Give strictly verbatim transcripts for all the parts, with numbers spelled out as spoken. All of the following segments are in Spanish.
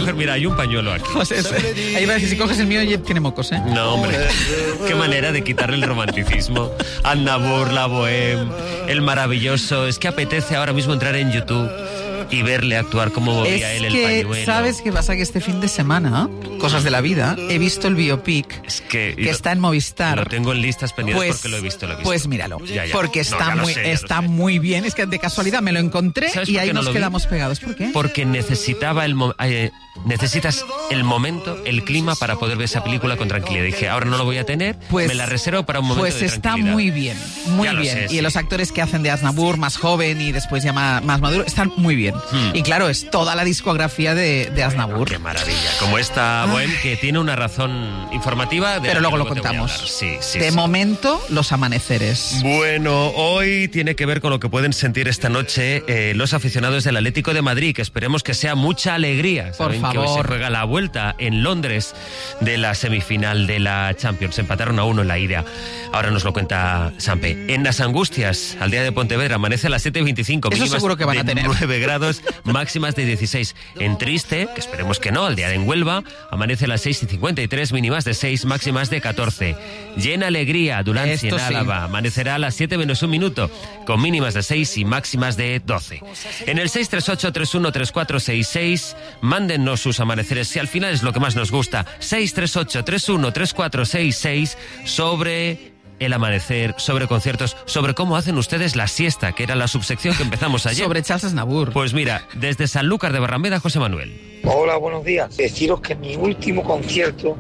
coger, mira, hay un pañuelo aquí. José, ahí va a decir, si coges el mío, ya tiene mocos, ¿eh? No, hombre, qué manera de quitarle el romanticismo. Aznavour, la bohème, el maravilloso. Es que apetece ahora mismo entrar en YouTube y verle actuar como movía es él el que, pañuelo. ¿sabes qué pasa? Que este fin de semana, cosas de la vida, he visto el biopic es que, que lo, está en Movistar. Lo tengo en listas pendientes pues, porque lo he visto, lo he visto. Pues míralo, ya, ya. porque No, está, ya lo muy, sé, ya está lo sé. muy bien. Es que de casualidad me lo encontré y ahí no nos quedamos pegados. ¿Por qué? Porque necesitaba el mo- eh, necesitas el momento, el clima para poder ver esa película con tranquilidad. Dije, ahora no lo voy a tener, pues, me la reservo para un momento pues de está tranquilidad. muy bien, muy Ya lo bien. sé, y sí. los actores que hacen de Aznavour, más joven y después ya más, más maduro, están muy bien. Hmm. Y claro, es toda la discografía de, de Aznavour. Qué maravilla. Como esta bohème que tiene una razón informativa. De Pero la que luego lo te voy a contamos. hablar. Sí, sí, de sí. momento, los amaneceres. Bueno, hoy tiene que ver con lo que pueden sentir esta noche eh, los aficionados del Atlético de Madrid, que esperemos que sea mucha alegría. Por Saben que hoy se favor. juega la vuelta en Londres de la semifinal de la Champions. Empataron a uno en la ida. Ahora nos lo cuenta Sampe. En las angustias, al día de Pontevedra, amanece a las siete y veinticinco. Eso mínimas seguro que van de a tener. nueve grados, máximas de dieciséis. En Triste, que esperemos que no, al día de en Huelva, amanece a las seis y cincuenta y tres, mínimas de seis, máximas de catorce. Llena alegría, Dulance en Esto sí. Álava, amanecerá a las siete menos un minuto, con mínimas de seis y máximas de doce. En el seis tres ocho, tres uno tres cuatro seis seis, mándennos sus amaneceres, si al final es lo que más nos gusta, seis tres ocho, tres uno tres cuatro seis seis, sobre el amanecer, sobre conciertos, sobre cómo hacen ustedes la siesta, que era la subsección que empezamos ayer. Sobre Charles Aznavour. Pues mira, desde Sanlúcar de Barrameda, José Manuel. Hola, buenos días. Deciros que mi último concierto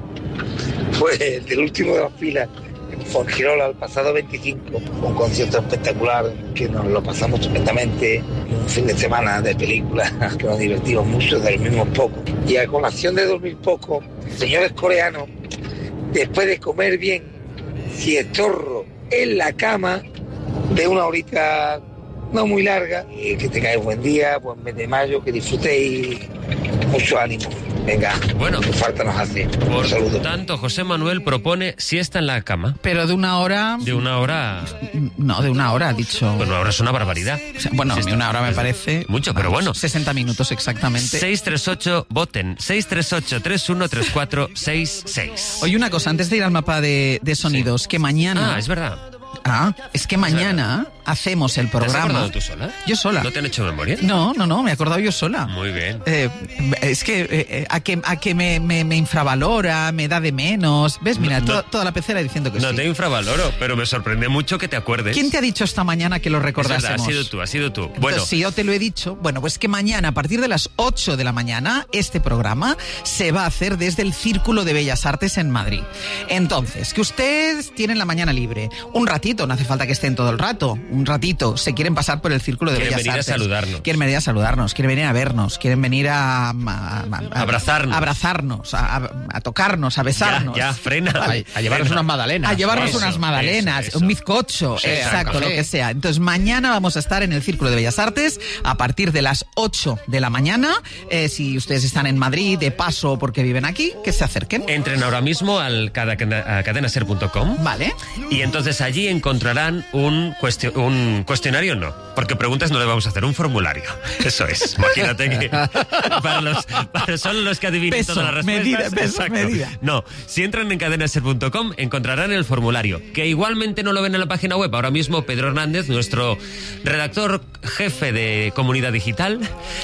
fue el del último de las filas en Fuengirola el pasado veinticinco. Un concierto espectacular que nos lo pasamos estupendamente. Un fin de semana de películas que nos divertimos mucho, dormimos poco. Y a colación de dormir poco, señores coreanos, después de comer bien, si estorro en la cama de una horita no muy larga, y que tengáis buen día, buen mes de mayo, que disfrutéis, mucho ánimo. Venga, Bueno, que falta nos hace. Por Un saludo. tanto, José Manuel propone siesta en la cama Pero de una hora... de una hora. No, de una hora, ha dicho. Bueno, ahora es una barbaridad. O sea, bueno, a mí una hora me parece... Mucho, pero vamos, bueno. sesenta minutos exactamente. seis tres ocho, voten. seis tres ocho, tres uno tres cuatro seis seis. Oye, una cosa, antes de ir al mapa de, de sonidos, que mañana... Ah, es verdad. Ah, es que mañana hacemos el ¿Te has programa... acordado tú sola? Yo sola. ¿No te han hecho memoria? No, no, no, me he acordado yo sola. Muy bien. Eh, es que eh, a que, a que me, me, me infravalora, me da de menos. ¿Ves? Mira, No, no. toda, toda la pecera diciendo que No sí. te infravaloro, pero me sorprende mucho que te acuerdes. ¿Quién te ha dicho esta mañana que lo Es recordásemos? verdad, has sido tú, has sido tú. Entonces, Bueno, si yo te lo he dicho, bueno, pues que mañana a partir de las ocho de la mañana este programa se va a hacer desde el Círculo de Bellas Artes en Madrid. Entonces, que ustedes tienen la mañana libre, un ratito, no hace falta que estén todo el rato, un ratito, se quieren pasar por el Círculo de Quieren Bellas venir a Artes. saludarnos. Quieren venir a saludarnos, quieren venir a vernos, quieren venir a... a- a- a- Abrazarnos. A abrazarnos, a, a- a tocarnos, a ya, besarnos. ya, frena. A, a llevarnos Frena. unas magdalenas. A llevarnos Eso, unas magdalenas, eso, eso. un bizcocho, Sí, exacto, café. lo que sea. Entonces mañana vamos a estar en el Círculo de Bellas Artes a partir de las ocho de la mañana. Eh, si ustedes están en Madrid, de paso porque viven aquí, que se acerquen. Entren ahora mismo al cada- a cadenaser punto com. Vale. Y entonces allí encontrarán un, cuestio- un cuestionario, no, porque preguntas no le vamos a hacer, un formulario. Eso es. Imagínate que para los, para solo los que adivinen Peso, todas las respuestas. medida, peso, exacto. medida. No, si entran en cadenaser punto com encontrarán el formulario, que igualmente no lo ven en la página web. Ahora mismo Pedro Hernández, nuestro redactor jefe de Comunidad Digital,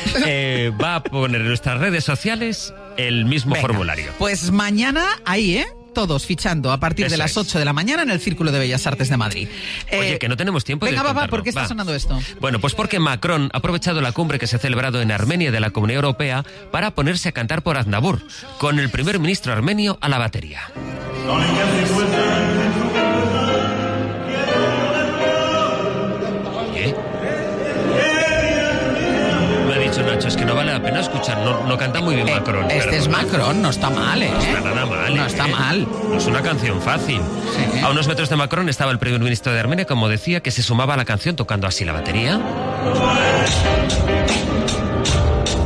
eh, va a poner en nuestras redes sociales el mismo Venga, formulario. Pues mañana ahí, ¿eh? Todos fichando a partir Eso de las es. ocho de la mañana en el Círculo de Bellas Artes de Madrid. Oye, Eh, que no tenemos tiempo venga, de va, va, contarlo. ¿por qué está Va. sonando esto? Bueno, pues porque Macron ha aprovechado la cumbre que se ha celebrado en Armenia de la Comunidad Europea para ponerse a cantar por Aznavour, con el primer ministro armenio a la batería. ¿Qué? Me ha dicho Nacho, es que no vale la pena escuchar, no, no canta muy bien Eh, Macron. este es perdona. Macron, no está mal, ¿eh? No está nada mal. No ¿eh? está mal. No es una canción fácil. Sí. A unos metros de Macron estaba el primer ministro de Armenia, como decía, que se sumaba a la canción tocando así la batería.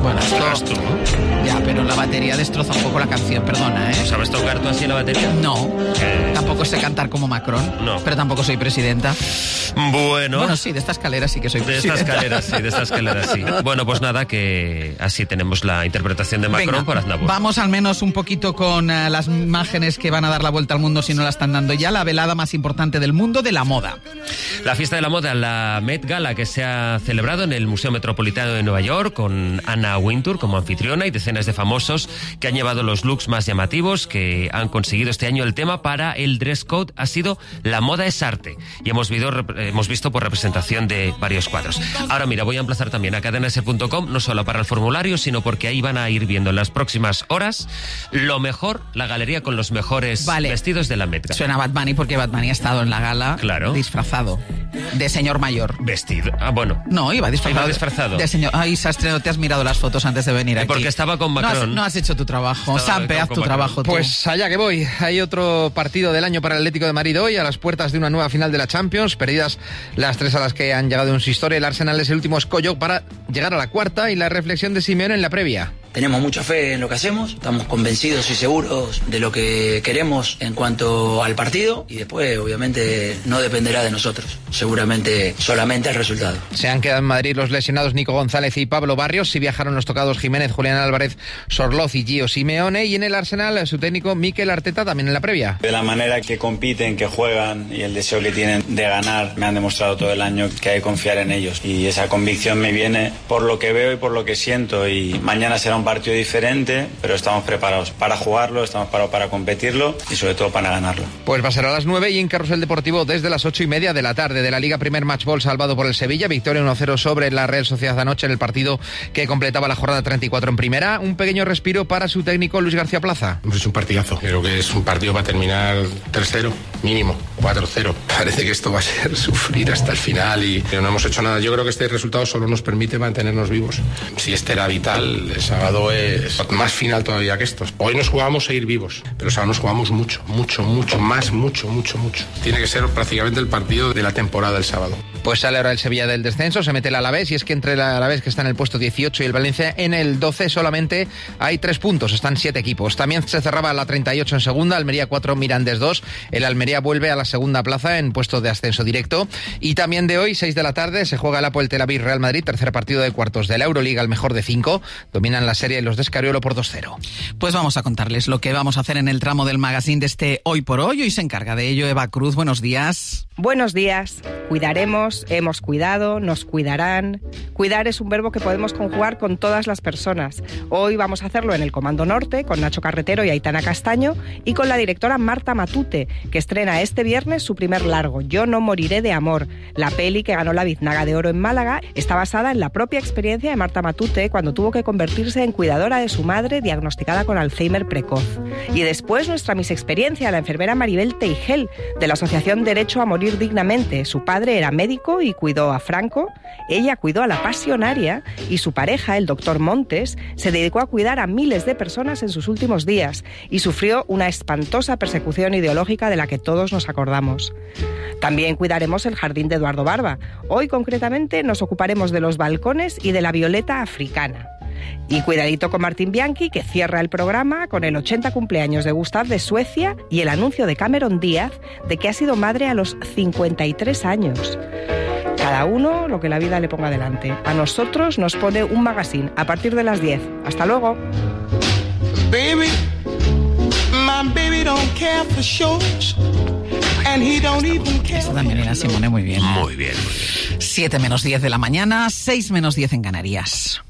Bueno, esto... tú. Ya, pero la batería destroza un poco la canción, perdona, ¿eh? ¿Sabes tocar tú así la batería? No, Eh. tampoco sé cantar como Macron, No. pero tampoco soy presidenta. Bueno. Bueno, sí, de esta escalera sí que soy De presidenta. esta escalera, sí, de esta escalera, sí. Bueno, pues nada, que así tenemos la interpretación de Macron Venga, por Aznavour. vamos al menos un poquito con uh, las imágenes que van a dar la vuelta al mundo si no la están dando ya. La velada más importante del mundo de la moda. La fiesta de la moda, la Met Gala, que se ha celebrado en el Museo Metropolitano de Nueva York con Anna Wintour como anfitriona y decenas de famosos que han llevado los looks más llamativos, que han conseguido este año. El tema para el dress code ha sido la moda es arte y hemos visto, hemos visto por representación de varios cuadros. Ahora mira, voy a emplazar también a cadena ser punto com, no solo para el formulario, sino porque ahí van a ir viendo en las próximas horas lo mejor, la galería con los mejores Vale. vestidos de la Met Gala. Suena Bad Bunny porque Bad Bunny ha estado en la gala Claro. disfrazado de señor mayor. Vestido. Ah, bueno. No, iba disfrazado. Iba disfrazado. De señor. Ay, Sastre, no te has mirado las fotos antes de venir aquí. Porque estaba con No has, Macron. no has hecho tu trabajo. Estaba Sampe, con- haz con tu Macron. trabajo tú. Pues allá que voy. Hay otro partido del año para el Atlético de Madrid hoy, a las puertas de una nueva final de la Champions, perdidas las tres a las que han llegado en su historia. El Arsenal es el último escollo para llegar a la cuarta, y la reflexión de Simeone en la previa. Tenemos mucha fe en lo que hacemos, estamos convencidos y seguros de lo que queremos en cuanto al partido, y después obviamente no dependerá de nosotros, seguramente solamente el resultado. Se han quedado en Madrid los lesionados Nico González y Pablo Barrios, sí viajaron los tocados Jiménez, Julián Álvarez, Sorloz y Gio Simeone, y en el Arsenal su técnico Mikel Arteta también en la previa. De la manera que compiten, que juegan y el deseo que tienen de ganar, me han demostrado todo el año que hay que confiar en ellos, y esa convicción me viene por lo que veo y por lo que siento, y mañana será un partido diferente, pero estamos preparados para jugarlo, estamos preparados para competirlo y sobre todo para ganarlo. Pues va a ser a las nueve y en Carrusel Deportivo desde las ocho y media de la tarde. De la Liga, primer match ball salvado por el Sevilla, victoria uno cero sobre la Real Sociedad anoche en el partido que completaba la jornada treinta y cuatro en primera. Un pequeño respiro para su técnico Luis García Plaza. Es un partidazo, creo que es un partido para terminar tres cero, mínimo, cuatro cero. Parece que esto va a ser sufrir hasta el final y no hemos hecho nada. Yo creo que este resultado solo nos permite mantenernos vivos. Si este era vital, el sábado es más final todavía que estos. Hoy nos jugamos a ir vivos, pero el sábado nos jugamos mucho, mucho, mucho, más, mucho, mucho, mucho. Tiene que ser prácticamente el partido de la temporada el sábado. Pues sale ahora el Sevilla del descenso, se mete el Alavés, y es que entre el Alavés, que está en el puesto dieciocho, y el Valencia en el doce, solamente hay tres puntos, están siete equipos. También se cerraba la treinta y ocho en segunda, Almería cuatro, Mirandés dos. El Almería vuelve a la segunda plaza en puesto de ascenso directo. Y también de hoy, seis de la tarde, se juega el Apoel Tel Aviv Real Madrid, tercer partido de cuartos de la Euroliga, el mejor de cinco. Dominan la serie los de Escariolo por dos cero. Pues vamos a contarles lo que vamos a hacer en el tramo del magazine de este Hoy por Hoy. Hoy se encarga de ello Eva Cruz. Buenos días. Buenos días. Cuidaremos, hemos cuidado, nos cuidarán. Cuidar es un verbo que podemos conjugar con todas las personas. Hoy vamos a hacerlo en el Comando Norte, con Nacho Carretero y Aitana Castaño, y con la directora Marta Matute, que estrena este viernes su primer largo, Yo no moriré de amor. La peli que ganó la Biznaga de Oro en Málaga está basada en la propia experiencia de Marta Matute cuando tuvo que convertirse en cuidadora de su madre diagnosticada con Alzheimer precoz. Y después nuestra Miss Experiencia, la enfermera Maribel Teigel, de la Asociación Derecho a Morir Dignamente. Su padre era médico y cuidó a Franco, ella cuidó a la pasionaria, y su pareja, el doctor Montes, se dedicó a cuidar a miles de personas en sus últimos días y sufrió una espantosa persecución ideológica de la que todos nos acordamos. También cuidaremos el jardín de Eduardo Barba. Hoy concretamente nos ocuparemos de los balcones y de la violeta africana. Y cuidadito con Martín Bianchi, que cierra el programa con el ochenta cumpleaños de Gustav de Suecia y el anuncio de Cameron Díaz de que ha sido madre a los cincuenta y tres años. Cada uno lo que la vida le ponga delante. A nosotros nos pone un magazine a partir de las diez. Hasta luego. Baby, my baby don't care for shows, and he don't even care. Esta también era Simone, muy bien. Muy bien, muy bien. siete menos diez de la mañana, seis menos diez en Canarias.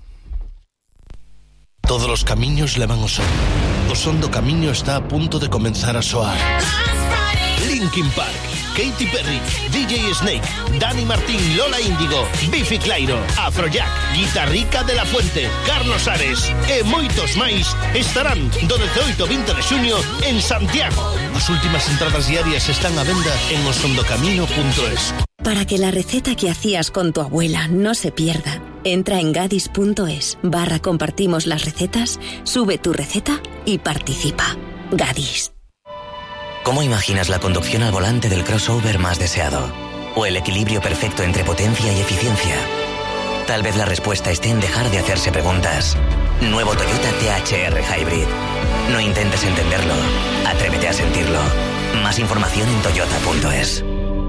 Todos los camiños levan ao sol. O son do camiño está a punto de comenzar a soar. Linkin Park, Katy Perry, D J Snake, Dani Martín, Lola Índigo, Biffy Clyro, Afrojack, Guitarrica de la Fuente, Carlos Ares e moitos máis estarán do dezaoito ao vinte de xuño en Santiago. As últimas entradas diarias están á venda en osondocamino punto es. Para que la receta que hacías con tu abuela no se pierda, entra en gadis punto es barra compartimos las recetas, sube tu receta y participa. Gadis. ¿Cómo imaginas la conducción al volante del crossover más deseado? ¿O el equilibrio perfecto entre potencia y eficiencia? Tal vez la respuesta esté en dejar de hacerse preguntas. Nuevo Toyota T H R Hybrid. No intentes entenderlo, atrévete a sentirlo. Más información en toyota punto es.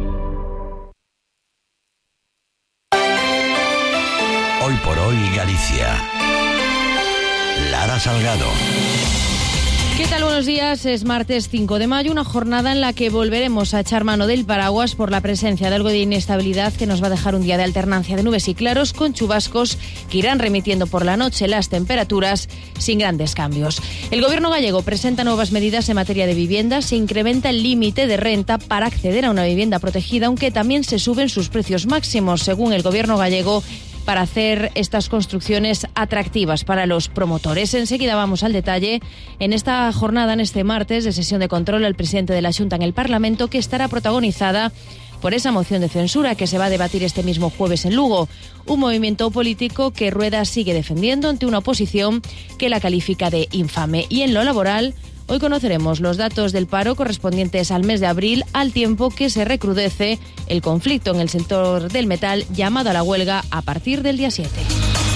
Hoy por hoy Galicia. Lara Salgado. ¿Qué tal? Buenos días. Es martes cinco de mayo, una jornada en la que volveremos a echar mano del paraguas por la presencia de algo de inestabilidad que nos va a dejar un día de alternancia de nubes y claros con chubascos que irán remitiendo por la noche las temperaturas sin grandes cambios. El gobierno gallego presenta nuevas medidas en materia de vivienda. Se incrementa el límite de renta para acceder a una vivienda protegida, aunque también se suben sus precios máximos, según el gobierno gallego, para hacer estas construcciones atractivas para los promotores. Enseguida vamos al detalle en esta jornada, en este martes de sesión de control al presidente de la Xunta en el Parlamento, que estará protagonizada por esa moción de censura que se va a debatir este mismo jueves en Lugo. Un movimiento político que Rueda sigue defendiendo ante una oposición que la califica de infame. Y en lo laboral, hoy conoceremos los datos del paro correspondientes al mes de abril, al tiempo que se recrudece el conflicto en el sector del metal, llamado a la huelga a partir del día siete.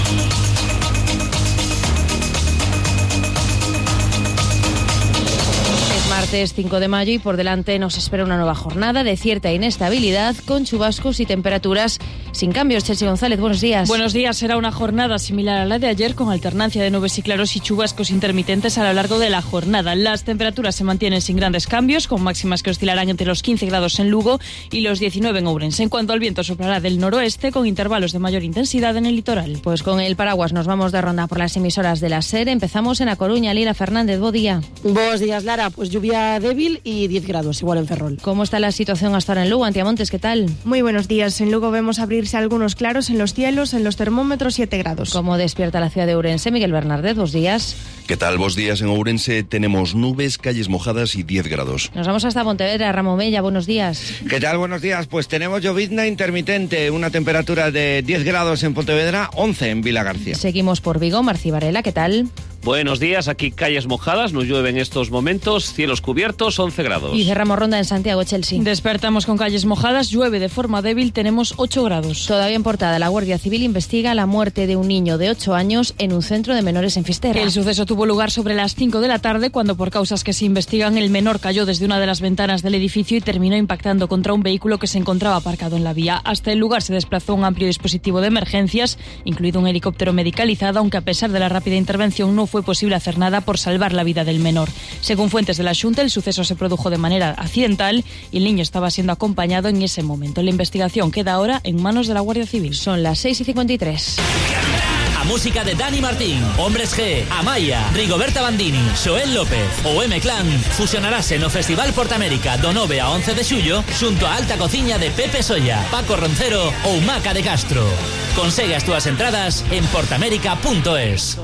Martes cinco de mayo y por delante nos espera una nueva jornada de cierta inestabilidad con chubascos y temperaturas sin cambios. Chelsea González, buenos días. Buenos días. Será una jornada similar a la de ayer con alternancia de nubes y claros y chubascos intermitentes a lo largo de la jornada. Las temperaturas se mantienen sin grandes cambios, con máximas que oscilarán entre los quince grados en Lugo y los diecinueve en Ourense. En cuanto al viento, soplará del noroeste con intervalos de mayor intensidad en el litoral. Pues con el paraguas nos vamos de ronda por las emisoras de la SER. Empezamos en A Coruña. Lila Fernández, buen día. Buenos días, Lara. Pues lluvia débil y diez grados, igual en Ferrol. ¿Cómo está la situación hasta ahora en Lugo? Antiamontes, ¿qué tal? Muy buenos días. En Lugo vemos abrirse algunos claros en los cielos, en los termómetros siete grados. ¿Cómo despierta la ciudad de Ourense? Miguel Bernardet, buenos días. ¿Qué tal? Buenos días. En Ourense tenemos nubes, calles mojadas y diez grados. Nos vamos hasta Pontevedra. Ramón Bella, buenos días. ¿Qué tal? Buenos días. Pues tenemos llovizna intermitente, una temperatura de diez grados en Pontevedra, once en Vilagarcía. Seguimos por Vigo. Marci Varela, ¿qué tal? Buenos días, aquí calles mojadas, no llueve en estos momentos, cielos cubiertos, once grados. Y cerramos ronda en Santiago, Chelsea. Despertamos con calles mojadas, llueve de forma débil, tenemos ocho grados. Todavía en portada, la Guardia Civil investiga la muerte de un niño de ocho años en un centro de menores en Fisterra. El suceso tuvo lugar sobre las cinco de la tarde, cuando por causas que se investigan, el menor cayó desde una de las ventanas del edificio y terminó impactando contra un vehículo que se encontraba aparcado en la vía. Hasta el lugar se desplazó un amplio dispositivo de emergencias, incluido un helicóptero medicalizado, aunque a pesar de la rápida intervención no fue posible hacer nada por salvar la vida del menor. Según fuentes de la Xunta, el suceso se produjo de manera accidental y el niño estaba siendo acompañado en ese momento. La investigación queda ahora en manos de la Guardia Civil. Son las seis y cincuenta y tres. A música de Dani Martín, Hombres G, Amaya, Rigoberta Bandini, Xoel López ou M-Clan fusionarase no Festival Portamérica do nove a once de xullo xunto a Alta Cociña de Pepe Solla, Paco Roncero ou Maca de Castro. Consegue as túas entradas en portamérica punto es.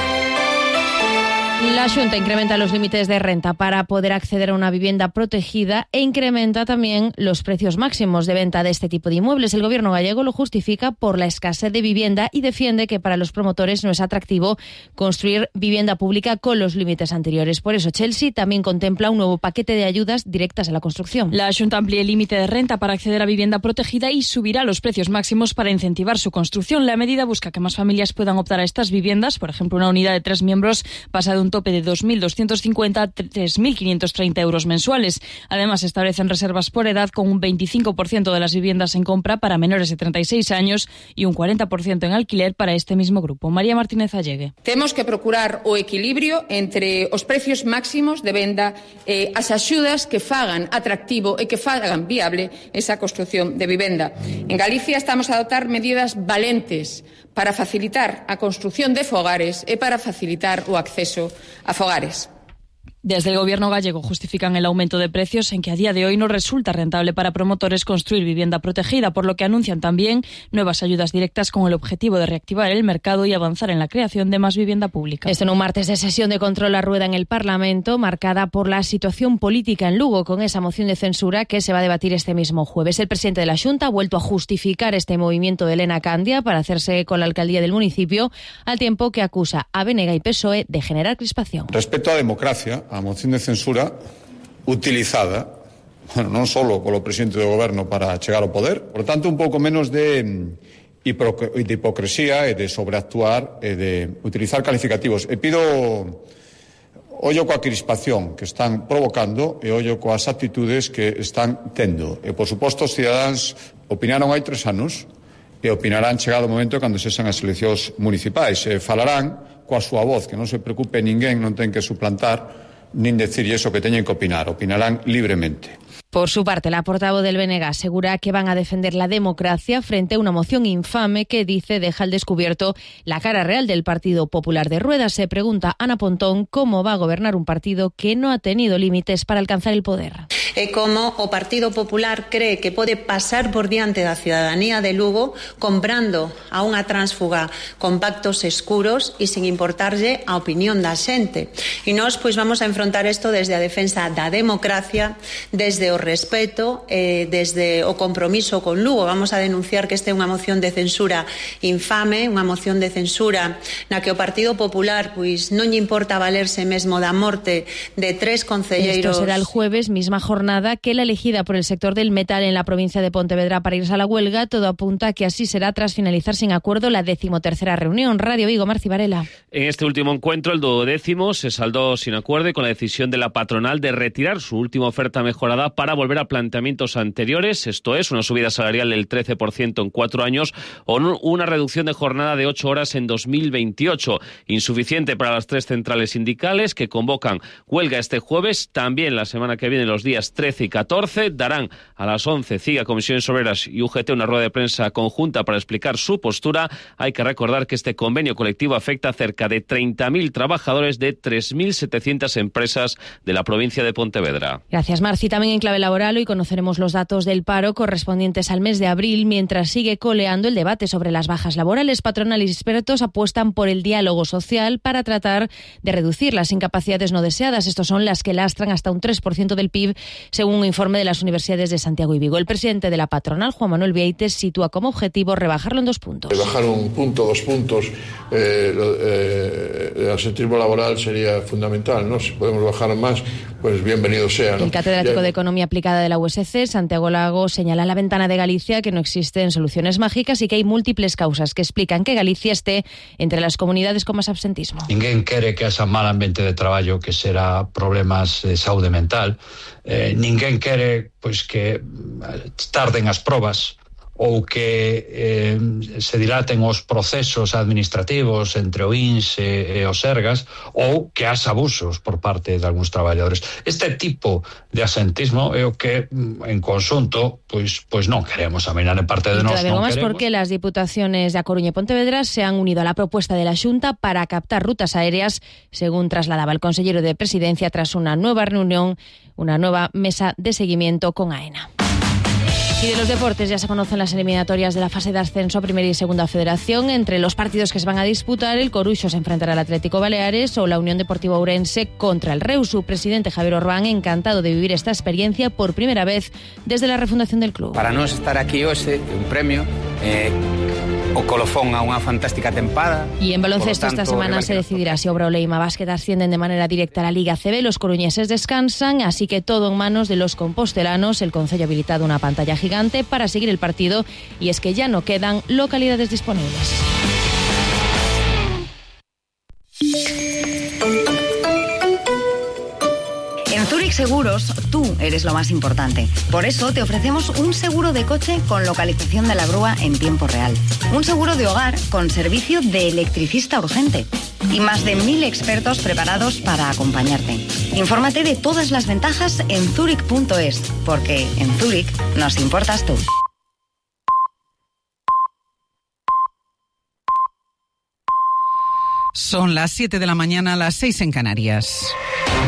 La Xunta incrementa los límites de renta para poder acceder a una vivienda protegida e incrementa también los precios máximos de venta de este tipo de inmuebles. El gobierno gallego lo justifica por la escasez de vivienda y defiende que para los promotores no es atractivo construir vivienda pública con los límites anteriores. Por eso Chelsea también contempla un nuevo paquete de ayudas directas a la construcción. La Xunta amplía el límite de renta para acceder a vivienda protegida y subirá los precios máximos para incentivar su construcción. La medida busca que más familias puedan optar a estas viviendas. Por ejemplo, una unidad de tres miembros pasa de un tope de dos mil doscientos cincuenta a tres mil quinientos treinta euros mensuales. Además, se establecen reservas por edad con un veinticinco por ciento de las viviendas en compra para menores de treinta y seis años y un cuarenta por ciento en alquiler para este mismo grupo. María Martínez Allegue. Temos que procurar o equilibrio entre os precios máximos de venda e as axudas que fagan atractivo e que fagan viable esa construción de vivenda. En Galicia estamos a adoptar medidas valentes para facilitar a construción de fogares e para facilitar o acceso a fogares. Desde el gobierno gallego justifican el aumento de precios en que a día de hoy no resulta rentable para promotores construir vivienda protegida, por lo que anuncian también nuevas ayudas directas con el objetivo de reactivar el mercado y avanzar en la creación de más vivienda pública. Esto en un martes de sesión de control a rueda en el Parlamento, marcada por la situación política en Lugo, con esa moción de censura que se va a debatir este mismo jueves. El presidente de la Xunta ha vuelto a justificar este movimiento de Elena Candia para hacerse con la alcaldía del municipio, al tiempo que acusa a B N G y P S O E de generar crispación. Respecto á democracia, a moción de censura utilizada, bueno, non só polo presidente do goberno para chegar ao poder, por tanto un pouco menos de de hipocresía e de sobreactuar e de utilizar calificativos. E pido ollo coa crispación que están provocando e ollo coas actitudes que están tendo. E, por suposto, os cidadáns opinaron hai tres anos e opinarán chegado o momento cando sexan as eleccións municipais. E falarán coa súa voz, que non se preocupe ninguén, non ten que suplantar nin decir iso que teñen que opinar. Opinarán libremente. Por su parte, la portavoz del B N G asegura que van a defender la democracia frente a una moción infame que dice deja al descubierto la cara real del Partido Popular de Ruedas. Se pregunta Ana Pontón cómo va a gobernar un partido que no ha tenido límites para alcanzar el poder. E como o Partido Popular cree que pode pasar por diante da ciudadanía de Lugo comprando a unha tránsfuga con pactos escuros e sin importarlle a opinión da xente. E nós pois vamos a enfrontar isto desde a defensa da democracia, desde o respeto, eh, desde o compromiso con Lugo. Vamos a denunciar que esta é unha moción de censura infame, unha moción de censura na que o Partido Popular pois non lle importa valerse mesmo da morte de tres concelleiros. Esto será el jueves, misma jornada que la elegida por el sector del metal en la provincia de Pontevedra para irse a la huelga. Todo apunta a que así será tras finalizar sin acuerdo la decimotercera reunión. Radio Vigo, Marci Varela. En este último encuentro, el duodécimo se saldó sin acuerdo y con la decisión de la patronal de retirar su última oferta mejorada para volver a planteamientos anteriores, esto es, una subida salarial del trece por ciento en cuatro años o una reducción de jornada de ocho horas en dos mil veintiocho. Insuficiente para las tres centrales sindicales que convocan huelga este jueves. También la semana que viene, los días trece y catorce, darán a las once C I G A, Comisiones Obreras y U G T una rueda de prensa conjunta para explicar su postura. Hay que recordar que este convenio colectivo afecta a cerca de treinta mil trabajadores de tres mil setecientas empresas de la provincia de Pontevedra. Gracias, Marci. También en clave laboral hoy conoceremos los datos del paro correspondientes al mes de abril, mientras sigue coleando el debate sobre las bajas laborales. Patronal y expertos apuestan por el diálogo social para tratar de reducir las incapacidades no deseadas. Estos son las que lastran hasta un tres por ciento del P I B, según un informe de las universidades de Santiago y Vigo. El presidente de la patronal, Juan Manuel Vieites, sitúa como objetivo rebajarlo en dos puntos. Bajar un punto, dos puntos, eh, eh, el asentismo laboral sería fundamental, ¿no? Si podemos bajar más, pues bienvenido sea, ¿no? El catedrático de Economía Aplicada de la U S C, Santiago Lago, señala en la ventana de Galicia que no existen soluciones mágicas y que hay múltiples causas que explican que Galicia esté entre las comunidades con más absentismo. Ninguén quere que haxa mal ambiente de traballo que será problemas de saúde mental. Eh, ninguén quere pois que tarden as probas ou que eh, se dilaten os procesos administrativos entre o I N S e, e o Sergas, ou que haxa abusos por parte de algúns traballadores. Este tipo de asentismo é o que en conxunto pois pois non queremos, a mirar en parte de nós non más queremos. Porque las diputaciones de A Coruña y Pontevedra se han unido a la propuesta de la Xunta para captar rutas aéreas, según trasladaba el consejero de Presidencia tras una nueva reunión, una nueva mesa de seguimiento con AENA. Y de los deportes ya se conocen las eliminatorias de la fase de ascenso a Primera y Segunda Federación. Entre los partidos que se van a disputar, el Coruxo se enfrentará al Atlético Baleares o la Unión Deportiva Ourense contra el Reus. Su presidente Javier Orbán, encantado de vivir esta experiencia por primera vez desde la refundación del club. Para nós estar aquí hoxe, un premio, eh, o colofón a unha fantástica tempada. Y en baloncesto esta semana se decidirá si Obra o Leima Basket ascienden de manera directa a la Liga C B. Los coruñeses descansan, así que todo en manos de los compostelanos. El concello ha habilitado una pantalla gigante para seguir el partido y es que ya no quedan localidades disponibles. En Zurich Seguros, tú eres lo más importante. Por eso te ofrecemos un seguro de coche con localización de la grúa en tiempo real. Un seguro de hogar con servicio de electricista urgente. Y más de mil expertos preparados para acompañarte. Infórmate de todas las ventajas en zurich punto es, porque en Zurich nos importas tú. Son las siete de la mañana, las seis en Canarias.